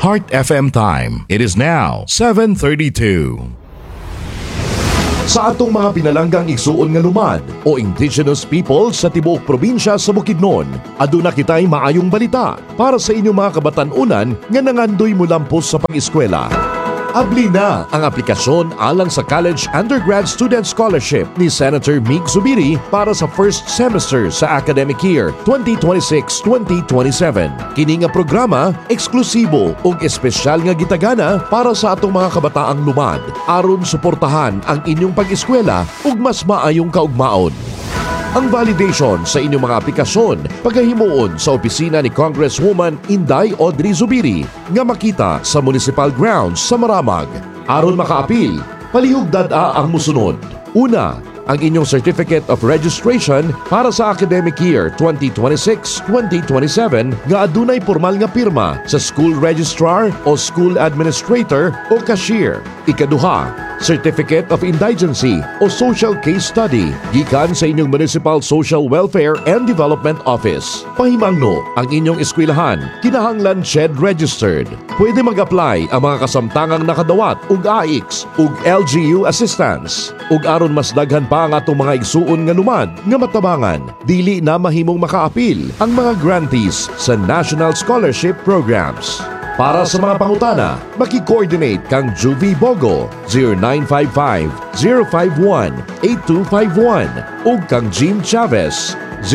Heart FM time. It is now 7:32. Sa atong mga pinalanggang igsuon nga lumad o indigenous people sa tibuok probinsya sa Bukidnon, aduna kitay maayong balita para sa inyong mga kabatan-unan nga nangandoy mulampos sa pag-eskwela. Abli na ang aplikasyon alang sa College Undergrad Student Scholarship ni Senator Mig Zubiri para sa first semester sa academic year 2026-2027. Kini nga programa eksklusibo ug espesyal nga gitagana para sa atong mga kabataang lumad aron suportahan ang inyong pag-eskwela ug mas maayong kaugmaon. Ang validation sa inyong mga aplikasyon paghahimuon sa opisina ni Congresswoman Inday Audrey Zubiri nga makita sa municipal grounds sa Maramag. Aron makaapil, palihog dad-a ang musunod. Una, ang inyong Certificate of Registration para sa academic year 2026-2027 nga adunay formal nga pirma sa school registrar o school administrator o cashier. Ikaduha, Certificate of Indigency o Social Case Study gikan sa inyong Municipal Social Welfare and Development Office. Pahimangno ang inyong eskwelahan kinahanglan SHED registered. Pwede mag-apply ang mga kasamtangang nakadawat ug AIX ug LGU assistance. Ug aron mas daghan pa ang atong mga igsuon nga lumad nga matabangan, dili na mahimong makaapil ang mga grantees sa National Scholarship Programs. Para sa mga pangutana, maki-coordinate kang Juvie Bogo 0955-051-8251 o kang Jim Chavez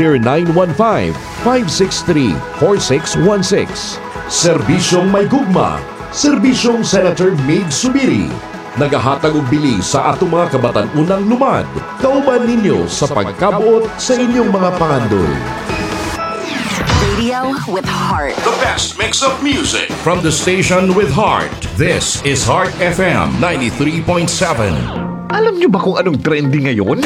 0915-563-4616. Serbisyong may gugma, Serbisyong Senator Mig Zubiri. Nagahatag og bili sa atong mga kabatan-unang lumad. Kauban ninyo sa pagkabuot sa inyong mga pangandoy. Radio with heart. The best mix of music from the station with heart. This is Heart FM 93.7. Alam nyo ba kung anong trending ngayon?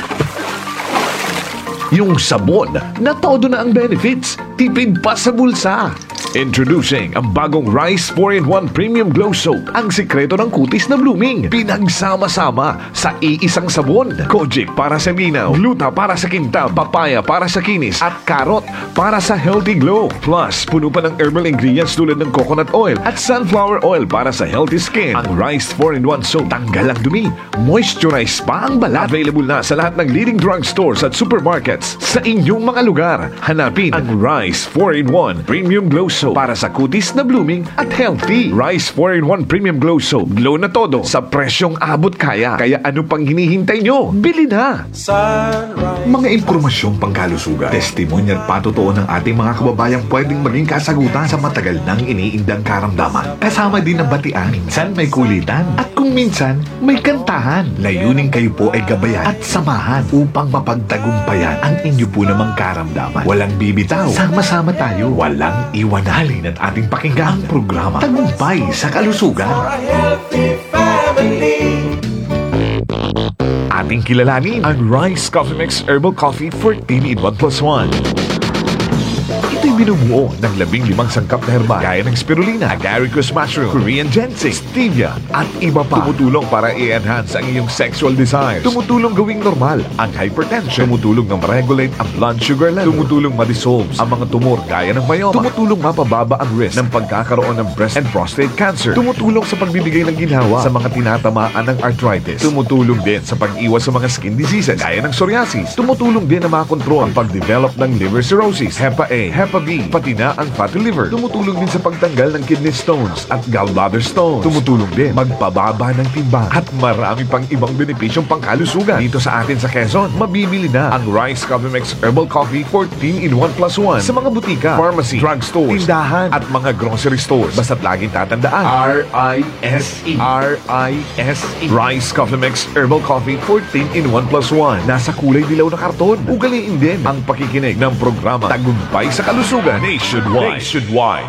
Yung sabon na todo na ang benefits, tipid pa sa bulsa. Introducing ang bagong Rice 4-in-1 Premium Glow Soap. Ang sikreto ng kutis na blooming. Pinagsama-sama sa iisang sabon. Kojic para sa linaw, gluta para sa kintab, papaya para sa kinis, at carrot para sa healthy glow. Plus, puno pa ng herbal ingredients tulad ng coconut oil at sunflower oil para sa healthy skin. Ang Rice 4-in-1 Soap, tanggal ang dumi, moisturize pa ang balat. Available na sa lahat ng leading drugstores at supermarkets sa inyong mga lugar. Hanapin ang Rice 4-in-1 Premium Glow Soap para sa kutis na blooming at healthy. Rice 4-in-1 Premium Glow Soap. Glow na todo sa presyong abot kaya. Kaya ano pang hinihintay nyo? Bili na! Mga impormasyong pangkalusugan, testimonya at patotoo ng ating mga kababayang pwedeng maging kasagutan sa matagal nang iniindang karamdaman. Kasama din ang batian, minsan may kulitan, at kung minsan may kantahan. Layunin kayo po ay gabayan at samahan upang mapagtagumpayan ang inyo po namang karamdaman. Walang bibitaw, sama-sama tayo, walang iwanan. Halin at ating pakinggan ang programa Tagumpay sa Kalusugan. Ating kilalanin ang Rice Coffee Mix Herbal Coffee 14-in-1+1. Ito'y binubuo ng 15 sangkap na herbal gaya ng spirulina, agaricus mushroom, Korean ginseng, stevia, at iba pa. Tumutulong para i-enhance ang iyong sexual desires. Tumutulong gawing normal ang hypertension. Tumutulong na ma-regulate ang blood sugar level. Tumutulong ma-dissolve ang mga tumor gaya ng myoma. Tumutulong mapababa ang risk ng pagkakaroon ng breast and prostate cancer. Tumutulong sa pagbibigay ng ginhawa sa mga tinatamaan ng arthritis. Tumutulong din sa pag-iwas sa mga skin diseases gaya ng psoriasis. Tumutulong din na makontrol ang pag-develop ng liver cirrhosis, Hepa A, Hepa B, pati na ang fatty liver. Tumutulong din sa pagtanggal ng kidney stones at gallbladder stones. Tumutulong din magpababa ng timbang at marami pang ibang benepisyong pangkalusugan. Dito sa atin sa Quezon, mabibili na ang Rice Coffee Mix Herbal Coffee 14-in-1+1 sa mga butika, pharmacy, drugstores, tindahan at mga grocery stores. Basta't laging tatandaan, R-I-S-E. R-I-S-E. Rice Coffee Mix Herbal Coffee 14-in-1+1. Nasa kulay dilaw na karton. Ugaliin din ang pakikinig ng programa Tagumpay sa Kalusugan Nationwide.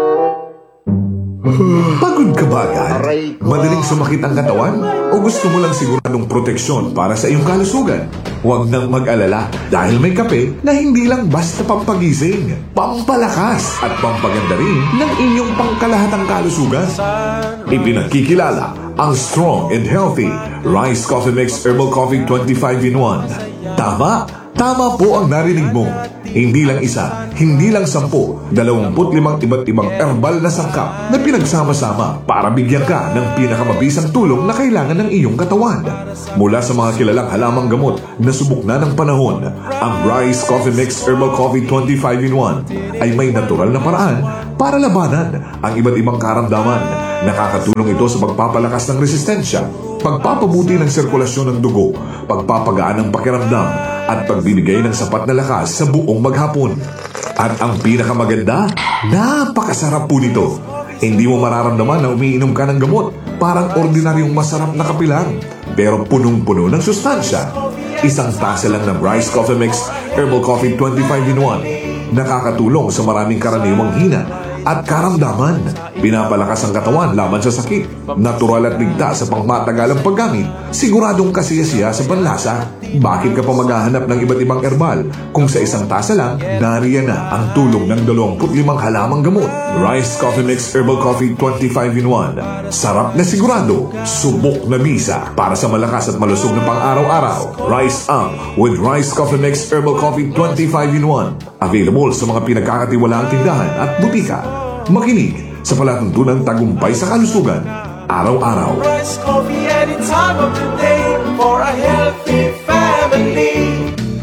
Pagod ka ba agad? Madaling sumakit ang katawan? O gusto mo lang siguradong proteksyon para sa iyong kalusugan? Huwag nang mag-alala dahil may kape na hindi lang basta pampagising, pampalakas at pampaganda rin ng inyong pangkalahatang kalusugan. Ipinagkikilala ang strong and healthy Rice Coffee Mix Herbal Coffee 25-in-1. Tama! Tama po ang narinig mo. Hindi lang isa, hindi lang 10, 25 iba't ibang herbal na sangkap na pinagsama-sama para bigyan ka ng pinakamabisang tulong na kailangan ng iyong katawan. Mula sa mga kilalang halamang gamot na subok na ng panahon, ang Rice Coffee Mix Herbal Coffee 25-in-1 ay may natural na paraan para labanan ang iba't ibang karamdaman. Nakakatulong ito sa pagpapalakas ng resistensya, pagpapabuti ng sirkulasyon ng dugo, pagpapagaan ng pakiramdam, at pagbibigay ng sapat na lakas sa buong maghapon. At ang pinakamaganda, napakasarap po nito. Hindi mo mararamdaman na umiinom ka ng gamot. Parang ordinaryong masarap na kape lang, pero punong-puno ng sustansya. Isang tasa lang ng Rice Coffee Mix Herbal Coffee 25-in-1. Nakakatulong sa maraming karaniwang hina at karamdaman. Pinapalakas ang katawan laban sa sakit. Natural at ligtas sa pangmatagalang paggamit. Siguradong kasiyasiya sa panlasa. Bakit ka pa maghahanap ng iba't ibang herbal kung sa isang tasa lang, nariyan na ang tulong ng 25 halamang gamot. Rice Coffee Mix Herbal Coffee 25-in-1. Sarap na sigurado, subok na bisa para sa malakas at malusog na pang-araw-araw. Rice with Rice Coffee Mix Herbal Coffee 25-in-1. Available sa mga pinagkakatiwalaang tindahan at butika. Makinig sa palatuntunang tagumpay sa kalusugan, araw-araw. Rice coffee any time of the day for a healthy family.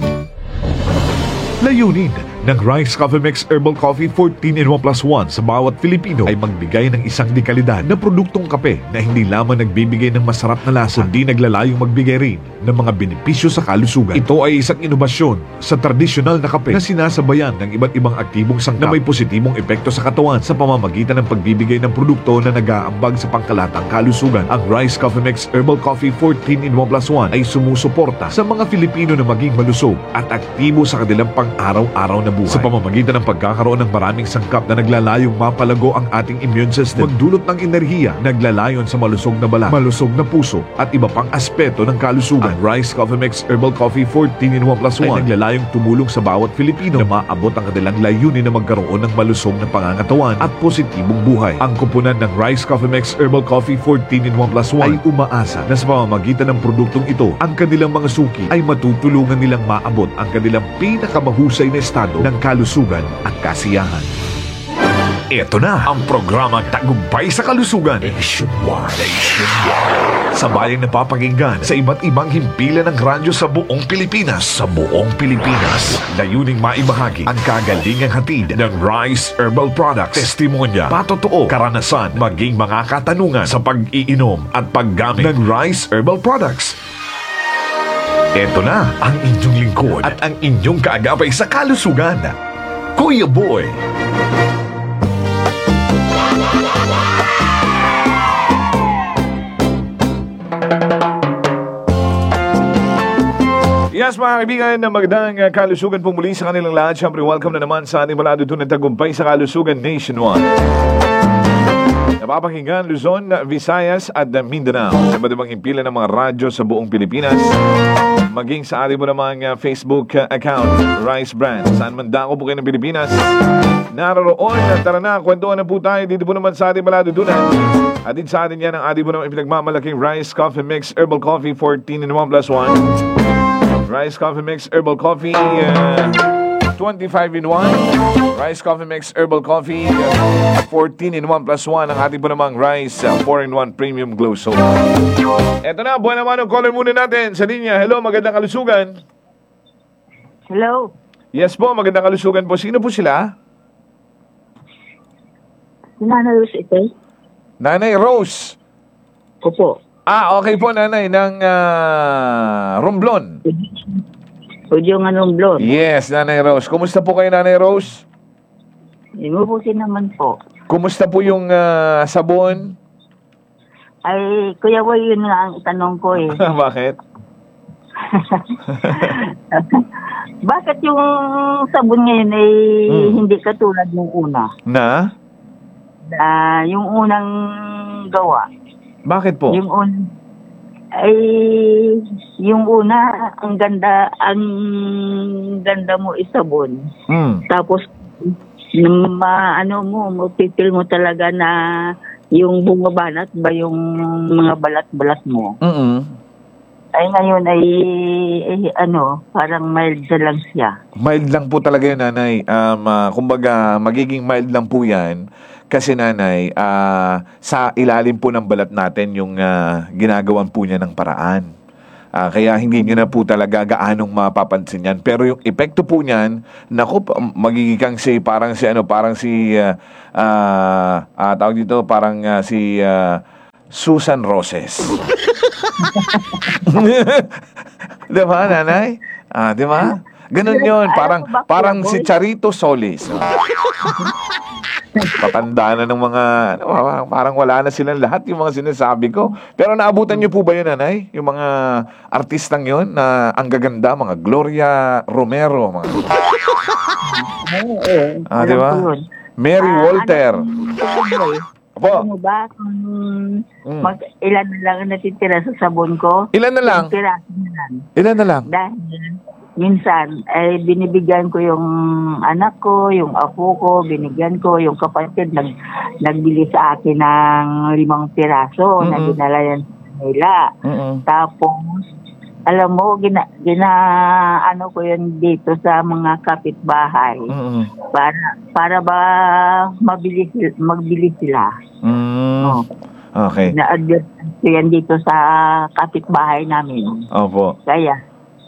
Layunin ng Rice Coffee Mix Herbal Coffee 14-in-1+1 sa bawat Filipino ay magbigay ng isang dekalidad na produktong kape na hindi lamang nagbibigay ng masarap na lasa, kundi naglalayong magbigay rin ng mga benepisyo sa kalusugan. Ito ay isang inobasyon sa tradisyonal na kape na sinasabayan ng iba't ibang aktibong sangkap na may positibong epekto sa katawan sa pamamagitan ng pagbibigay ng produkto na nag-aambag sa pangkalatang kalusugan. Ang Rice Coffee Mix Herbal Coffee 14-in-1+1 ay sumusuporta sa mga Filipino na maging malusog at aktibo sa kanilang pang-araw-araw na buhay. Sa pamamagitan ng pagkakaroon ng maraming sangkap na naglalayong mapalago ang ating immune system, magdulot ng enerhiya, naglalayon sa malusog na balat, malusog na puso, at iba pang aspeto ng kalusugan. Ang Rice Coffee Mix Herbal Coffee 14-in-1+1 ay naglalayong tumulong sa bawat Filipino na maabot ang kanilang layunin na magkaroon ng malusog na pangangatawan at positibong buhay. Ang kupunan ng Rice Coffee Mix Herbal Coffee 14-in-1+1 ay umaasa na sa pamamagitan ng produktong ito, ang kanilang mga suki ay matutulungan nilang maabot ang kanilang pinakamahusay na estado ng kalusugan at kasiyahan. Ito na ang programa Tagumpay sa Kalusugan. Nationwide. Sabayang napapakinggan sa iba't ibang himpilan ng radyo sa buong Pilipinas. Layuning maibahagi ang kagalingang hatid ng Rice Herbal Products. Testimonya, patotoo, karanasan, maging mga katanungan sa pag-iinom at paggamit ng Rice Herbal Products. Ito na ang inyong lingkod at ang inyong kaagapay sa kalusugan, Kuya Boy. Yes, mga kaibigan, na magandang kalusugan po muli sa kanilang lahat. Siyempre, welcome na naman sa ating malado doon ng Tagumpay sa Kalusugan Nationwide. Napapakinggan Luzon, Visayas at Mindanao. Sa iba't ibang himpilan ng mga radyo sa buong Pilipinas. Maging sa ating mo namang Facebook account, Rice Brand. Saan man dako po kayo ng Pilipinas. Naroon, tara na, kwentuhan na po tayo dito po naman sa ating maladudunan. At din sa atin yan ang ating mo namang ipinagmamalaking Rice Coffee Mix Herbal Coffee 14-in-1+1. Rice Coffee Mix Herbal Coffee 25-in-1. Rice Coffee Mix Herbal Coffee 14-in-1+1. Ang ating po namang Rice 4-in-1 Premium Glow Soap. Eto na, buwan naman ang caller muna natin sa linya. Hello, magandang kalusugan. Hello. Yes po, magandang kalusugan po. Sino po sila? Nanay Rose ito. Nanay Rose. Opo. Okay po, nanay, ng Romblon. Pwede yung anong blon. Yes, Nanay Rose. Kumusta po kayo, Nanay Rose? Imubusin naman po. Kumusta po yung sabon? Ay, Kuya Boy, yun nga ang itanong ko eh. Bakit? Bakit yung sabon ngayon ay hindi katulad ng una? Na? Yung unang gawa. Bakit po? Yung una, ang ganda mo isabon. Tapos, mapipil mo talaga na yung bumabanat ba yung mga balat-balat mo. Ay ngayon parang mild na lang siya. Mild lang po talaga yun, nanay. Kumbaga, magiging mild lang po yan. Kasi nanay, sa ilalim po ng balat natin yung ginagawan po niya ng paraan. Kaya hindi nyo na po talaga gaanong mapapansin yan. Pero yung epekto po niyan, naku, magiging kang parang tawag dito, si Susan Roses. Di ba, nanay? Di ba? Ganun yun. Parang si Charito Solis. Patanda na ng mga, parang wala na silang lahat yung mga sinasabi ko. Pero naabutan niyo po ba yun, nanay? Yung mga artistang yun na ang gaganda, mga Gloria Romero. Mga... di ba? Mary Walter. Opo. Ano ba? Ilan na lang ang natitira sa sabon ko? Ilan na lang? Ilan na lang? Dahil minsan, binibigyan ko yung anak ko, yung apo ko, binigyan ko, yung kapatid, nagbili sa akin ng 5 piraso na dinala yan sa nila. Tapos, alam mo, ano ko yun dito sa mga kapitbahay para ba magbili sila. Okay. Na-advertise ko yan dito sa kapitbahay namin. Opo. Kaya,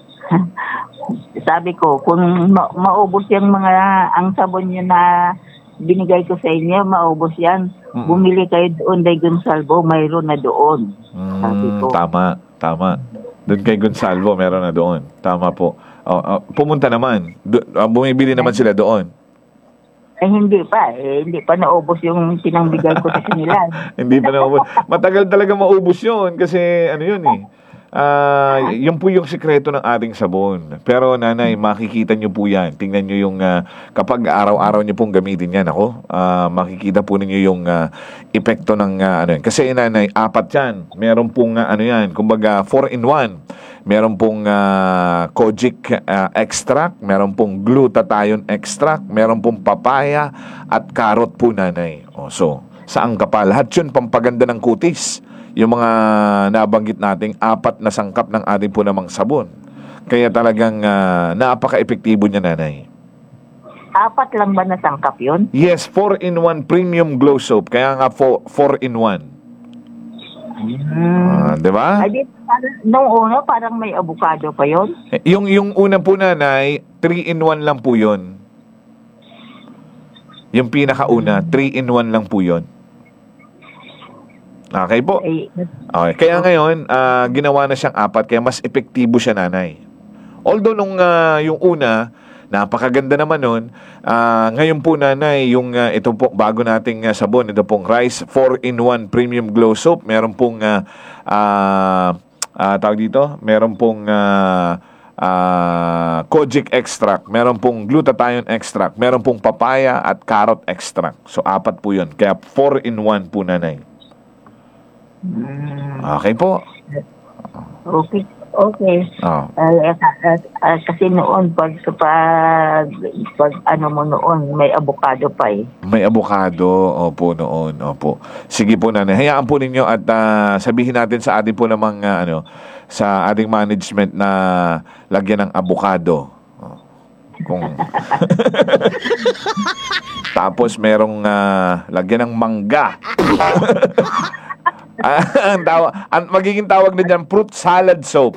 sabi ko, kung maubos yung ang sabon nyo na binigay ko sa inyo, maubos yan. Bumili kayo doon kay Gonsalvo, mayroon na doon. Sabi ko. Tama. Doon kay Gonsalvo, meron na doon. Tama po. Pumunta naman. Bumibili naman sila doon. Hindi pa naubos yung pinangbigay ko sa kanila. Hindi pa naubos. Matagal talaga maubos yun kasi ano yun eh. Yun po yung sikreto ng ating sabon. Pero nanay, makikita nyo po yan. Tingnan nyo yung kapag araw-araw nyo pong gamitin yan, makikita po ninyo yung epekto ng ano yan. Kasi nanay, 4 yan. Meron pong yan, kumbaga 4-in-1. Meron pong kojic extract, meron pong glutathione extract, meron pong papaya at carrot po, nanay. So, saan ka pa? Lahat yun pampaganda ng kutis. Yung mga nabanggit nating 4 na sangkap ng ating po namang sabon. Kaya talagang napaka-epektibo niya, nanay. 4 lang ba na sangkap yun? Yes, 4-in-1 premium glow soap. Kaya nga 4-in-1. Di ba? Nung una, parang may avocado pa yun. Yung una po, nanay, 3-in-1 lang po yun. Yung pinakauna, 3-in-1 lang po yun. Okay po. Okay. Kaya ngayon, ginawa na siyang 4, kaya mas epektibo siya, nanay. Although yung una, napakaganda naman nun. Ngayon po, nanay, yung ito po, bago nating sabon, ito pong Rice 4-in-1 Premium Glow Soap. Meron pong, tawag dito, meron pong kojic extract, meron pong glutathione extract, meron pong papaya at carrot extract. So, 4 po yun. Kaya 4-in-1 po, nanay. Okay po. Okay. Oh. Kasi noon, pag ano mo noon, may avocado pa eh. May avocado, opo, noon, opo. Sige po, nanay. Hayaan po ninyo at sabihin natin sa ating po namang, sa ating management na lagyan ng avocado. Kung tapos merong lagyan ng mangga. Magiging tawag na dyan, fruit salad soap.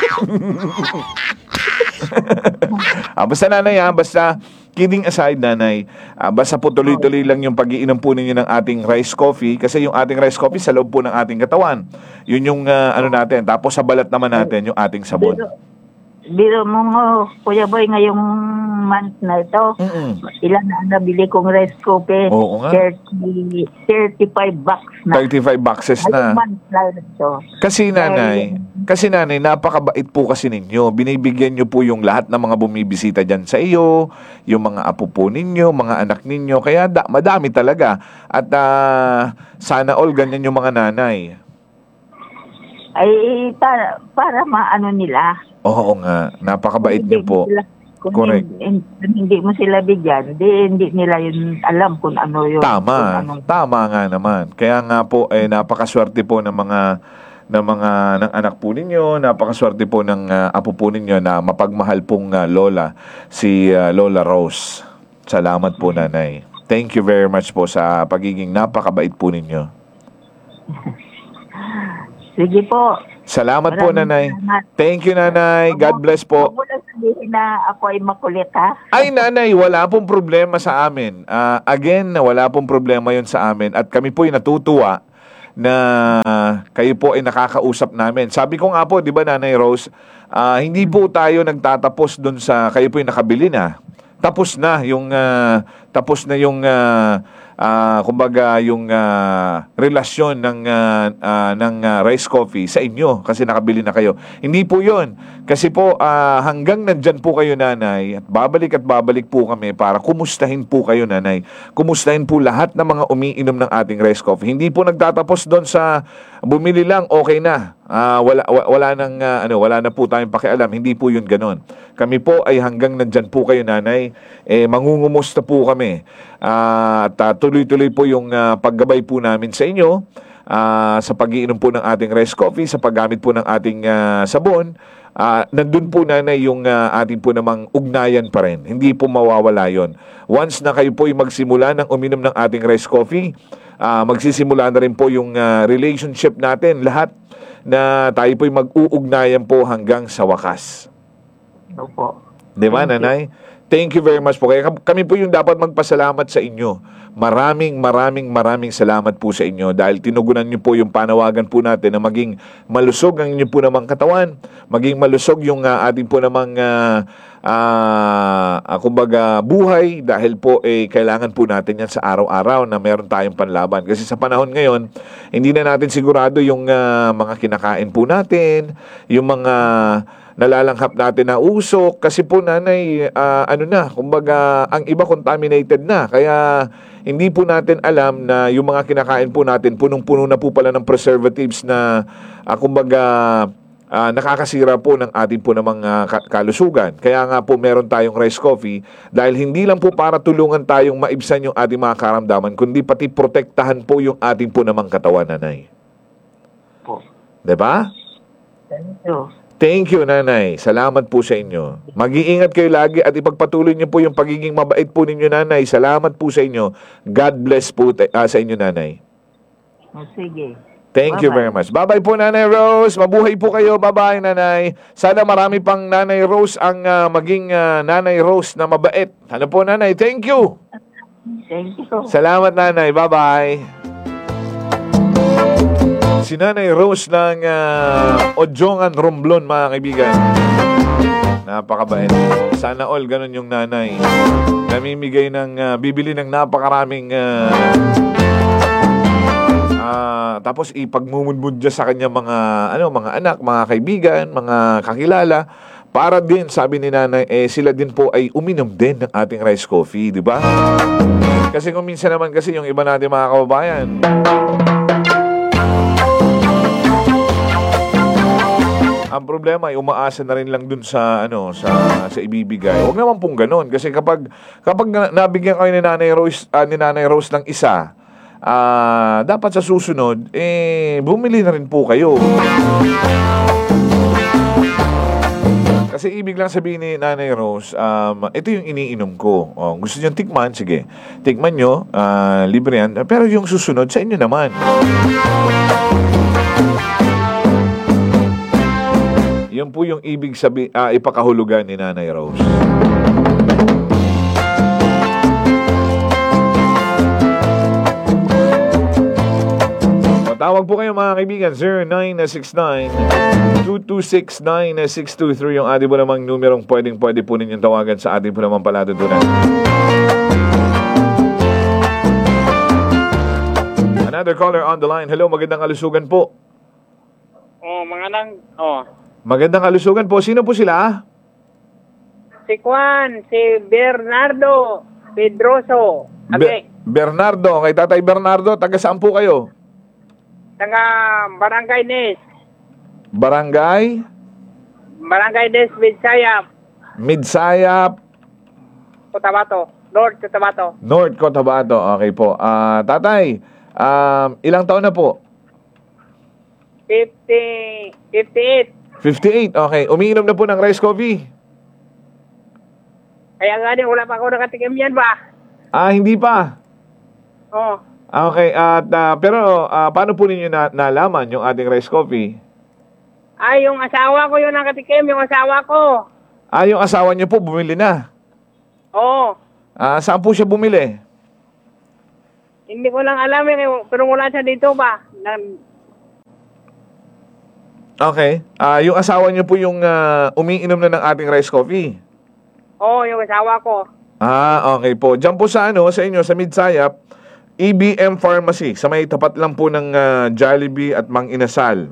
Basta, nanay, basta kidding aside, nanay, basta po tuloy-tuloy lang yung pag-iinom po ninyo ng ating rice coffee, kasi yung ating rice coffee sa loob po ng ating katawan. Yun yung natin. Tapos sa balat naman natin yung ating sabon. Biro mo nga, Kuya Boy, ngayong month na ito, ilan na nabili kong rice coffee? Oo nga. 35 bucks na. 35 boxes na. Ngayong month na ito. Kasi nanay, napakabait po kasi ninyo. Binibigyan nyo po yung lahat ng mga bumibisita dyan sa iyo, yung mga apo po ninyo, mga anak ninyo. Kaya madami talaga. At sana all ganyan yung mga nanay. Ay, para maano nila. Oo nga, napakabait niyo po. Correct. Hindi mo sila bigyan, hindi nila yun alam kung ano yun. Tama nga naman. Kaya nga po, napakaswerte po ng mga ng anak po ninyo. Napakaswerte po ng apo po ninyo na mapagmahal pong lola, si Lola Rose. Salamat po, nanay. Thank you very much po sa pagiging napakabait po ninyo. Sige po. Salamat po, Maraming nanay. salamat. Thank you, nanay. God bless po. Huwag mo lang sabihin na ako ay makulit, ha? Ay, nanay, wala pong problema sa amin. Again, wala pong problema yon sa amin. At kami po ay natutuwa na kayo po ay nakakausap namin. Sabi ko nga po, di ba, Nanay Rose, hindi po tayo nagtatapos doon sa kayo po ay nakabili na. Tapos na yung kumbaga yung relasyon ng rice coffee sa inyo kasi nakabili na kayo. Hindi po 'yon. Kasi po hanggang nandyan po kayo, nanay, at babalik po kami para kumustahin po kayo, nanay. Kumustahin po lahat ng mga umiinom ng ating rice coffee. Hindi po nagtatapos doon sa bumili lang, okay na. Wala na po tayong pakialam. Hindi po 'yun ganoon. Kami po ay hanggang nandyan po kayo, nanay, mangungumusta po kami. At tuloy-tuloy po yung paggabay po namin sa inyo sa pag-iinom po ng ating rice coffee, sa paggamit po ng ating sabon. Nandun po, nanay, yung ating po namang ugnayan pa rin. Hindi po mawawala yon. Once na kayo po ay magsimula ng uminom ng ating rice coffee, magsisimula na rin po yung relationship natin. Lahat na tayo po ay mag-uugnayan po hanggang sa wakas. Opo. Di ba, nanay? Thank you very much po. Kaya kami po yung dapat magpasalamat sa inyo. Maraming salamat po sa inyo dahil tinugunan niyo po yung panawagan po natin na maging malusog ang inyo po namang katawan, maging malusog yung ating po namang kumbaga buhay dahil po kailangan po natin yan sa araw-araw na meron tayong panlaban. Kasi sa panahon ngayon, hindi na natin sigurado yung mga kinakain po natin, yung mga nalalanghap natin na usok kasi po, nanay, kumbaga ang iba contaminated na, kaya hindi po natin alam na yung mga kinakain po natin punong-puno na po pala ng preservatives na kumbaga nakakasira po ng ating po namang kalusugan. Kaya nga po meron tayong rice coffee dahil hindi lang po para tulungan tayong maibsan yung ating mga karamdaman, kundi pati protektahan po yung ating po namang katawan, nanay. Po. Diba? Thank you. Thank you, nanay. Salamat po sa inyo. Mag-iingat kayo lagi at ipagpatuloy niyo po yung pagiging mabait po ninyo, nanay. Salamat po sa inyo. God bless po sa inyo, nanay. Sige. Thank you very much. Bye-bye po, Nanay Rose. Mabuhay po kayo. Bye-bye, nanay. Sana marami pang Nanay Rose ang maging Nanay Rose na mabait. Ano po, nanay? Thank you. Thank you. Salamat, nanay. Bye-bye. Si Nanay Rose ng Odjongan, Romblon, mga kaibigan. Napakabait. Sana all ganun yung nanay. Namimigay ng, bibili ng napakaraming tapos ipagmumudmud dyan sa kanya mga anak, mga kaibigan, mga kakilala, para din, sabi ni nanay, sila din po ay uminom din ng ating rice coffee, di ba? Kasi kung minsan naman kasi yung iba natin mga kababayan, ang problema ay umaasa na rin lang dun sa sa ibibigay. Huwag naman pong ganoon kasi kapag nabigyan kayo ni Nanay Rose ng isa, dapat sa susunod bumili na rin po kayo. Kasi ibig lang sabihin ni Nanay Rose, ito yung iniinom ko. Gusto niyo tikman? Sige. Tikman nyo, libre yan. Pero yung susunod sa inyo naman. Yan po yung ibig ipakahulugan ni Nanay Rose. Tawag po kayo, mga kaibigan, 0969-226-9623 yung ating po namang numerong pwede po ninyong tawagan sa ating po namang palatuntunan. Another caller on the line. Hello, magandang kalusugan po. Magandang kalusugan po. Sino po sila? Si Juan, si Bernardo Pedroso. Bernardo. Kay Tatay Bernardo, taga saan po kayo? Taga Barangay Nes. Barangay Nes, Midsayap. Midsayap. Cotabato. North Cotabato. North Cotabato. Okay po. Tatay, ilang taon na po? 58. 58, okay. Umiinom na po ng rice coffee? Kaya nga din, wala pa ako nakatikim yan ba? Hindi pa. Oo. Okay, at pero paano po ninyo nalaman yung ating rice coffee? Ay, yung asawa ko yung nakatikim, yung asawa ko. Yung asawa niyo po bumili na. Oo. Saan po siya bumili? Hindi ko lang alam pero wala siya dito ba? Okay. Yung asawa niyo po yung umiinom na ng ating rice coffee? Oo, yung asawa ko. Okay po. Diyan po sa sa inyo, sa Midsayap, EBM Pharmacy. Sa may tapat lang po ng Jollibee at Mang Inasal.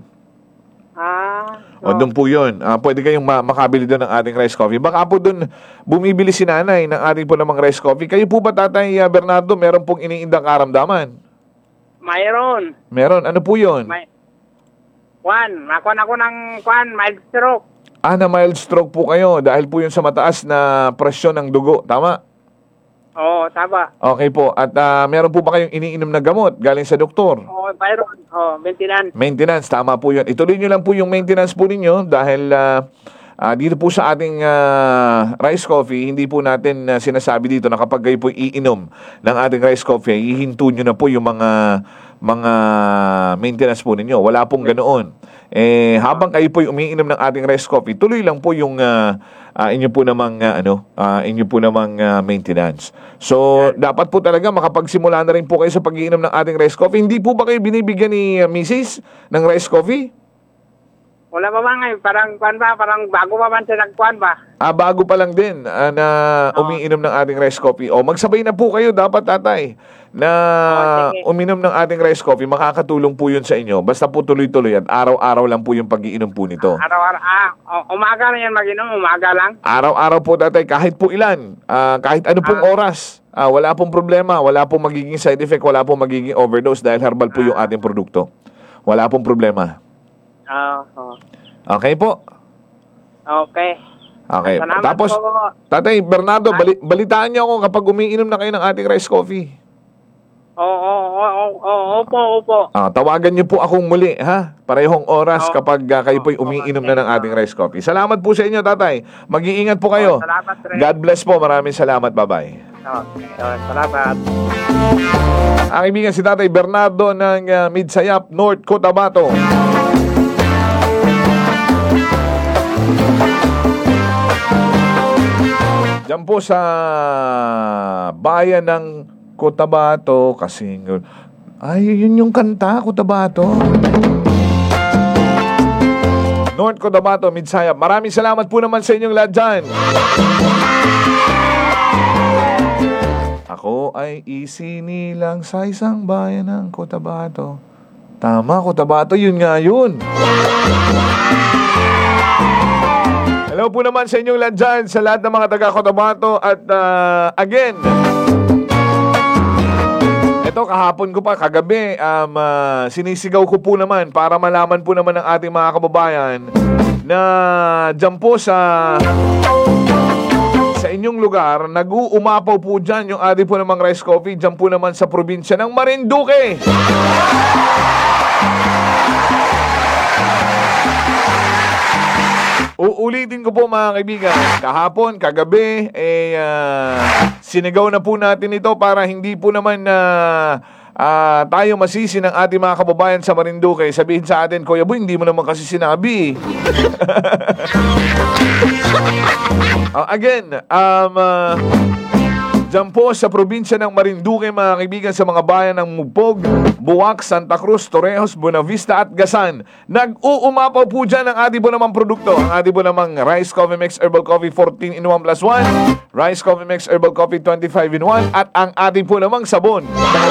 O doon po yun. Pwede kayong makabili doon ng ating rice coffee. Baka po doon bumibili si nanay ng ating po namang rice coffee. Kayo po ba, Tatay Bernardo, meron pong iniindang karamdaman? Mayroon. Meron. Ano po yun? Nakuha ako ng mild stroke. Na mild stroke po kayo dahil po yun sa mataas na presyon ng dugo. Tama? Oo, tama. Okay po. At meron po ba kayong iniinom na gamot galing sa doktor? Oo, mayroon. Maintenance. Maintenance, tama po yun. Ituloy nyo lang po yung maintenance po ninyo dahil dito po sa ating rice coffee, hindi po natin sinasabi dito na kapag kayo po iinom ng ating rice coffee, ihinto nyo na po yung mga maintenance po ninyo. Wala pong ganoon. Habang kayo po umiinom ng ating rice coffee, tuloy lang po yung inyo po namang maintenance. So, dapat po talaga makapagsimula na rin po kayo sa pag-iinom ng ating rice coffee. Hindi po ba kayo binibigyan ni Mrs. ng rice coffee? Wala pa ba ngayon? Parang bago pa man siya nagkuhan ba? Bago pa lang din na umiinom ng ating rice coffee. Magsabay na po kayo dapat, Tatay, na uminom ng ating rice coffee. Makakatulong po yun sa inyo. Basta po tuloy-tuloy at araw-araw lang po yung pag-iinom po nito. Araw-araw. Umaga lang yan mag-inom. Umaga lang. Araw-araw po, Tatay, kahit po ilan. Kahit ano pong oras. Wala pong problema. Wala pong magiging side effect. Wala pong magiging overdose dahil herbal po yung ating produkto. Wala pong problema. Okay po. Okay. Okay. Salamat Tapos, po. Tatay Bernardo, balitaan niyo ako kapag umiinom na kayo ng ating rice coffee. Opo. Tawagan niyo po akong muli, ha? Parehong oras kapag kayo po'y umiinom na ng ating rice coffee. Salamat po sa inyo, Tatay. Mag-iingat po kayo. Salamat rin. God bless po. Maraming salamat. Bye-bye. Okay. Salamat. Ang kaibigan si Tatay Bernardo ng Midsayap, North Cotabato. Diyan po sa bayan ng Cotabato, Kasingol. Yun yung kanta, Cotabato. North Cotabato, Midsayap. Maraming salamat po naman sa inyong lahat dyan. Ako ay isinilang sa isang bayan ng Cotabato. Tama, Cotabato, yun nga yun. Hello po naman sa inyong lahat dyan, sa lahat ng mga taga-Cotabato. At again, ito kahapon ko pa, kagabi, sinisigaw ko po naman para malaman po naman ng ating mga kababayan na dyan po sa inyong lugar, nag-uumapaw po dyan yung ating po namang rice coffee, dyan po naman sa probinsya ng Marinduque. Uulitin ko po mga kaibigan, kahapon, kagabi, sinigaw na po natin ito para hindi po naman tayo masisi ng ating mga kababayan sa Marinduque. Sabihin sa atin, Kuya Boy, hindi mo naman kasi sinabi. Again, dyan po sa probinsya ng Marinduque, mga kaibigan, sa mga bayan ng Mupog, Buwak, Santa Cruz, Torrejos, Buenavista at Gasan. Nag-uumapaw po dyan ang ating po namang produkto. Ang ating po namang Rice Coffee Mix Herbal Coffee 14 in 1 plus 1, Rice Coffee Mix Herbal Coffee 25 in 1, at ang ating po namang sabon.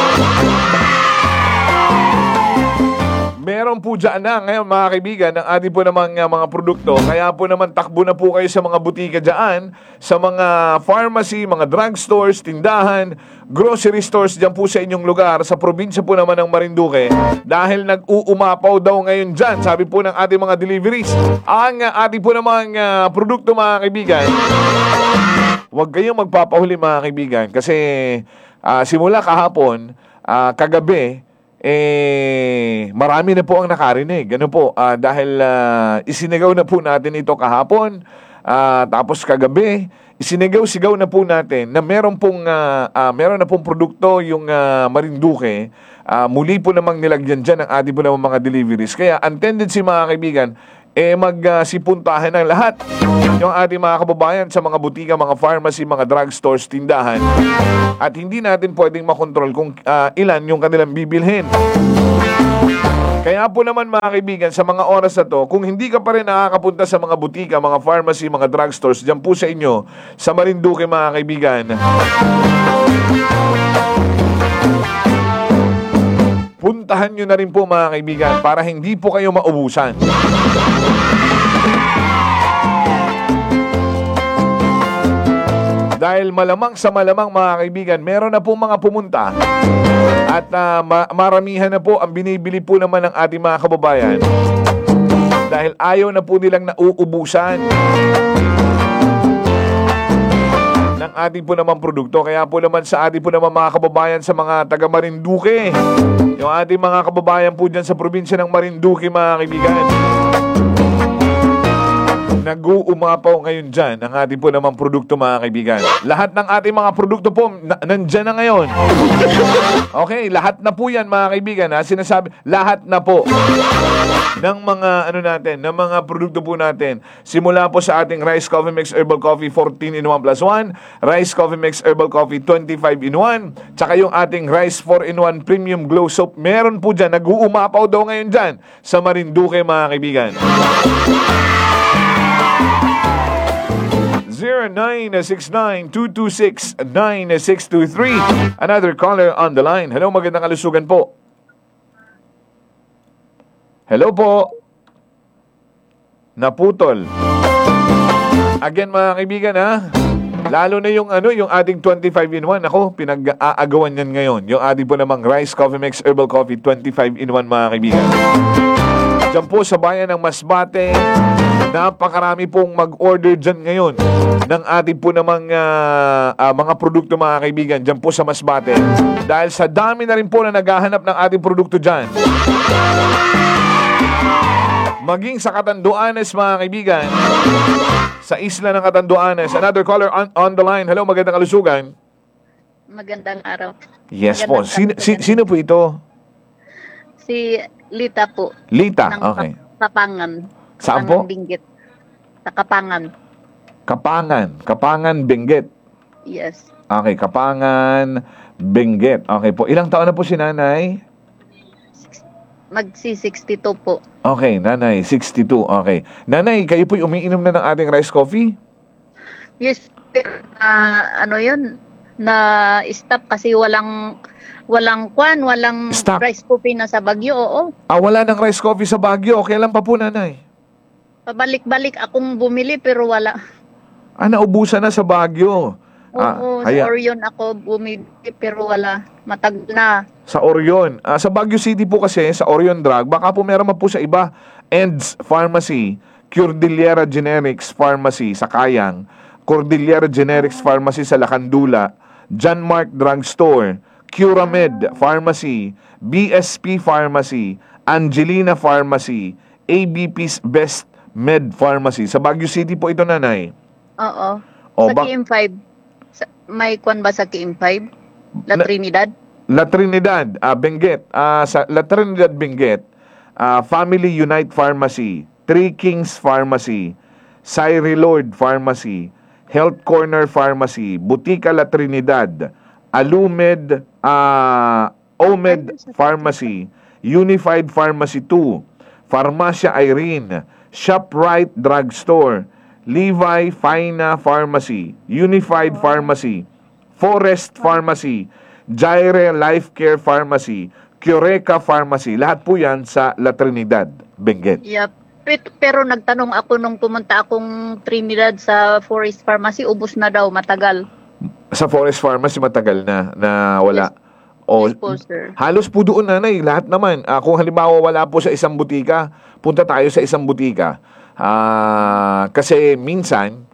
Meron po dyan na ngayon mga kaibigan ng ating po namang mga produkto. Kaya po naman takbo na po kayo sa mga butika dyan, sa mga pharmacy, mga drugstores, tindahan, grocery stores dyan po sa inyong lugar, sa probinsya po naman ng Marinduque. Dahil nag-uumapaw daw ngayon dyan, sabi po ng ating mga deliveries, ang ating po namang produkto mga kaibigan. Huwag kayong magpapahuli mga kaibigan kasi simula kahapon, kagabi, marami na po ang nakarinig. Ano po, dahil isinigaw na po natin ito kahapon, tapos kagabi, isinigaw-sigaw na po natin na meron na pong produkto yung Marinduque. Muli po namang nilagyan dyan ang ating po namang mga deliveries. Kaya ang tendency mga kaibigan, magsipuntahan ng lahat yung ating mga kababayan sa mga butika, mga pharmacy, mga drugstores, tindahan. At hindi natin pwedeng makontrol kung ilan yung kanilang bibilhin. Kaya po naman mga kaibigan, sa mga oras na to, kung hindi ka pa rin nakakapunta sa mga butika, mga pharmacy, mga drugstores, dyan po sa inyo, sa Marinduque mga kaibigan, puntahan nyo na rin po mga kaibigan para hindi po kayo maubusan. Dahil malamang sa malamang mga kaibigan, meron na po mga pumunta at maramihan na po ang binibili po naman ng ating mga kababayan dahil ayaw na po nilang nauubusan ng ating po naman produkto. Kaya po naman sa ating po naman mga kababayan sa mga taga Marinduque, yung ating mga kababayan po dyan sa probinsya ng Marinduque mga kaibigan, nag-uumapaw ngayon dyan ang ating po naman produkto mga kaibigan. Lahat ng ating mga produkto po nandyan na ngayon. Okay, lahat na po yan mga kaibigan ha. Sinasabi, lahat na po ng mga ng mga produkto po natin. Simula po sa ating Rice Coffee Mix Herbal Coffee 14 in 1 plus 1, Rice Coffee Mix Herbal Coffee 25 in 1, tsaka yung ating Rice 4 in 1 Premium Glow Soap. Meron po dyan, nag-uumapaw daw ngayon dyan sa Marinduque mga kaibigan. 0969-226-9623. Another caller on the line. Hello, magandang kalusugan po. Hello po. Naputol. Again mga kaibigan ha. Lalo na yung yung ating 25 in 1. Ako, pinag-aagawan yan ngayon. Yung ating po namang Rice Coffee Mix Herbal Coffee 25 in 1 mga kaibigan. Diyan po sa bayan ng Masbate, napakarami pong mag-order dyan ngayon ng ating po namang mga produkto mga kaibigan dyan po sa Masbate. Dahil sa dami na rin po na naghahanap ng ating produkto dyan. Maging sa Catanduanes mga kaibigan, sa isla ng Catanduanes. Another caller on the line. Hello, magandang kalusugan. Magandang araw. Yes po. Sino po ito? Si Lita po. Lita, ng okay. Kapangan. Saan po? Benguet. Sa Kapangan. Kapangan, Benguet. Yes. Okay, Kapangan, Benguet. Okay po. Ilang taon na po si nanay? Magsi-62 po. Okay, nanay, 62. Okay. Nanay, kayo po umiinom na ng ating rice coffee? Yes. Yun? Na-stop kasi walang Stop. rice coffee na sa Baguio, oo. Wala ng rice coffee sa Baguio. Kailan pa po, nanay? Pabalik-balik akong bumili pero wala. Naubusan na sa Baguio. Oo, sa Orion ako bumili pero wala. Matagal na. Sa Orion. Sa Baguio City po kasi, sa Orion Drug, baka po meron po sa iba. Ends Pharmacy, Cordillera Generics Pharmacy sa Kayang, Cordillera Generics Pharmacy sa Lacandula, John Mark Drugstore, Curamed Pharmacy, BSP Pharmacy, Angelina Pharmacy, ABP's Best Med Pharmacy. Sa Baguio City po ito, nanay. Oo. Sa KM5. May kwan ba sa KM5? La Trinidad? La Trinidad, Benguet. Sa La Trinidad, Benguet, Family Unite Pharmacy, Three Kings Pharmacy, Syri Lord Pharmacy, Health Corner Pharmacy, Butika La Trinidad, Alumed, Omed Pharmacy, Unified Pharmacy 2, Pharmacia Irene, ShopRite Drugstore, Levi Fina Pharmacy, Unified Pharmacy, Forest Pharmacy, Jaire Life Care Pharmacy, Cureca Pharmacy. Lahat po yan sa La Trinidad, Benguet. Yep. Pero nagtanong ako nung pumunta akong Trinidad sa Forest Pharmacy, ubos na daw, matagal. Sa Forest Pharmacy matagal na wala. Yes po, sir. Halos po doon, nanay, lahat naman. Kung halimbawa wala po sa isang butika, punta tayo sa isang butika. Kasi minsan,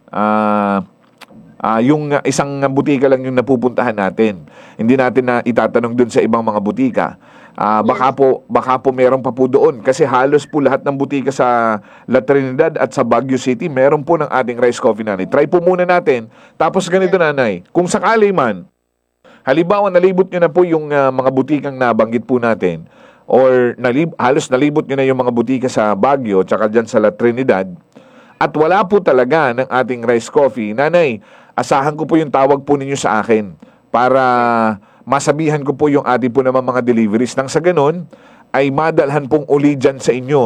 yung isang butika lang yung napupuntahan natin. Hindi natin na itatanong doon sa ibang mga butika. Baka po meron pa po doon kasi halos po lahat ng butika sa La Trinidad at sa Baguio City meron po ng ating rice coffee, nanay. Try po muna natin. Tapos ganito, nanay, kung sakali man, halimbawa nalibot nyo na po yung mga butikang nabanggit po natin or halos nalibot nyo na yung mga butika sa Baguio tsaka dyan sa La Trinidad at wala po talaga ng ating rice coffee, nanay, asahan ko po yung tawag po ninyo sa akin para masabihan ko po yung ating po naman mga deliveries nang sa ganun ay madalhan pong uli dyan sa inyo